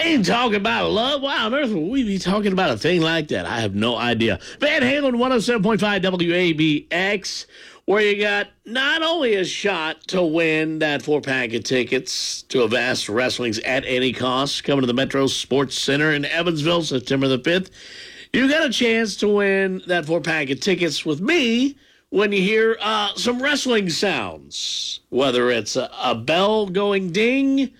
ain't talking about love. Why on earth would we be talking about a thing like that? I have no idea. Van Halen, 107.5 WABX, where you got not only a shot to win that 4-pack of tickets to Avast Wrestling's At Any Cost, coming to the Metro Sports Center in Evansville, September the 5th. You got a chance to win that 4-pack of tickets with me when you hear some wrestling sounds, whether it's a bell going ding,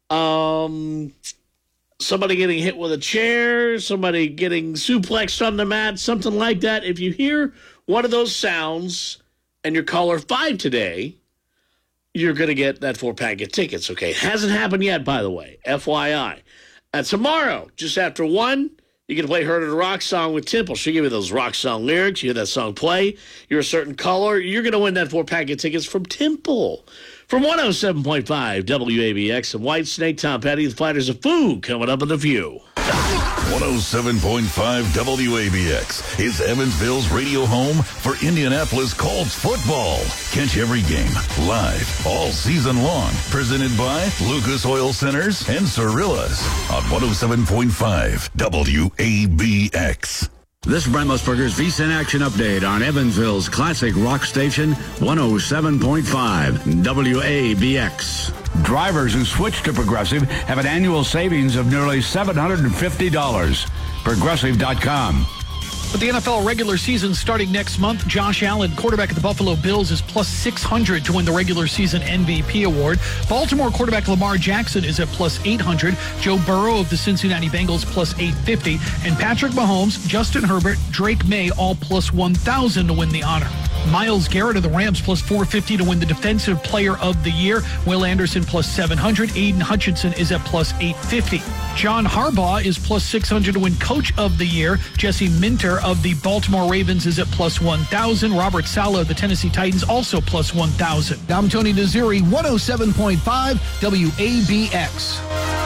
somebody getting hit with a chair, somebody getting suplexed on the mat, something like that. If you hear one of those sounds and you're caller 5 today, you're going to get that 4-pack of tickets, okay? It hasn't happened yet, by the way, FYI. Tomorrow, just after 1, you can play Heard It a Rock song with Temple. She'll give you those rock song lyrics. You hear that song play. You're a certain color. You're going to win that 4-pack of tickets from Temple. From 107.5 WABX and White Snake, Tom Petty, the Fighters of Food, coming up in the View. 107.5 WABX is Evansville's radio home for Indianapolis Colts football. Catch every game live all season long. Presented by Lucas Oil Centers and Cirillas on 107.5 WABX. This is Brent Musburger's VSiN Action Update on Evansville's classic rock station, 107.5 WABX. Drivers who switch to Progressive have an annual savings of nearly $750. Progressive.com. With the NFL regular season starting next month, Josh Allen, quarterback of the Buffalo Bills, is plus 600 to win the regular season MVP award. Baltimore quarterback Lamar Jackson is at plus 800. Joe Burrow of the Cincinnati Bengals plus 850. And Patrick Mahomes, Justin Herbert, Drake May all plus 1,000 to win the honor. Myles Garrett of the Rams plus 450 to win the Defensive Player of the Year. Will Anderson plus 700. Aiden Hutchinson is at plus 850. John Harbaugh is plus 600 to win Coach of the Year. Jesse Minter of the Baltimore Ravens is at plus 1,000. Robert Saleh of the Tennessee Titans also plus 1,000. I'm Tony Naziri, 107.5 WABX.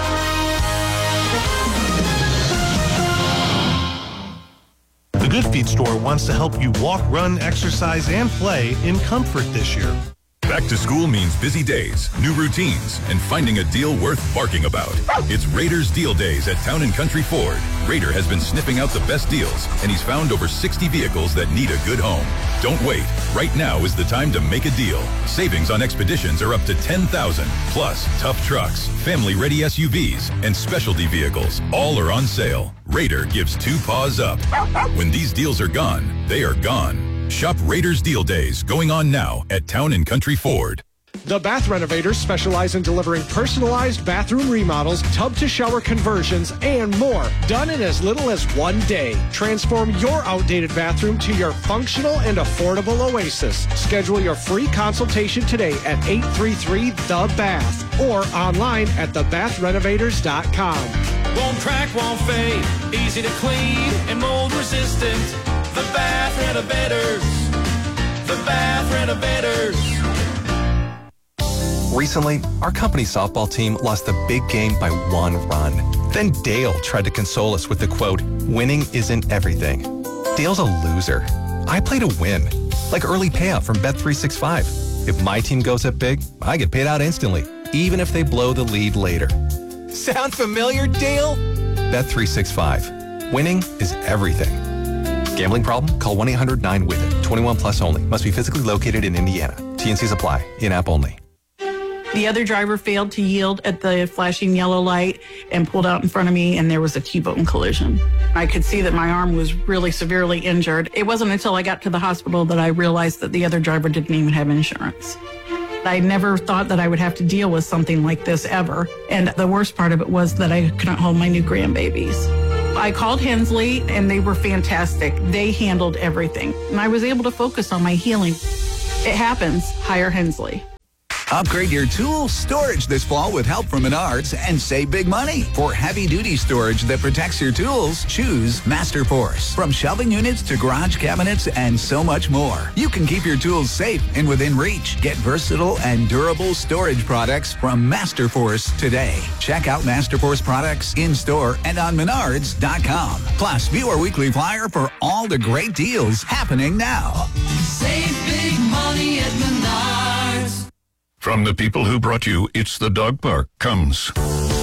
The Good Feet store wants to help you walk, run, exercise, and play in comfort this year. Back to school means busy days, new routines, and finding a deal worth barking about. It's Raiders Deal Days at Town & Country Ford. Raider has been sniffing out the best deals, and he's found over 60 vehicles that need a good home. Don't wait. Right now is the time to make a deal. Savings on Expeditions are up to $10,000. Plus, tough trucks, family-ready SUVs, and specialty vehicles. All are on sale. Raider gives 2 paws up. When these deals are gone, they are gone. Shop Raiders Deal Days going on now at Town & Country Ford. The Bath Renovators specialize in delivering personalized bathroom remodels, tub-to-shower conversions, and more, done in as little as 1 day. Transform your outdated bathroom to your functional and affordable oasis. Schedule your free consultation today at 833-THE-BATH or online at thebathrenovators.com. Won't crack, won't fade, easy to clean and mold resistant. The Bath Renovators. The Bath Renovators. Recently, our company's softball team lost a big game by 1 run. Then Dale tried to console us with the quote, "Winning isn't everything." Dale's a loser. I play to win, like early payout from Bet365. If my team goes up big, I get paid out instantly, even if they blow the lead later. Sound familiar, Dale? Bet365. Winning is everything. Gambling problem? Call 1-800-9-WITH-IT. 21 plus only. Must be physically located in Indiana. TNCs apply. In-app only. The other driver failed to yield at the flashing yellow light and pulled out in front of me, and there was a T-bone collision. I could see that my arm was really severely injured. It wasn't until I got to the hospital that I realized that the other driver didn't even have insurance. I never thought that I would have to deal with something like this ever. And the worst part of it was that I couldn't hold my new grandbabies. I called Hensley, and they were fantastic. They handled everything, and I was able to focus on my healing. It happens. Hire Hensley. Upgrade your tool storage this fall with help from Menards and save big money. For heavy-duty storage that protects your tools, choose Masterforce. From shelving units to garage cabinets and so much more, you can keep your tools safe and within reach. Get versatile and durable storage products from Masterforce today. Check out Masterforce products in-store and on Menards.com. Plus, view our weekly flyer for all the great deals happening now. Save big money at Menards. From the people who brought you It's the Dog Park comes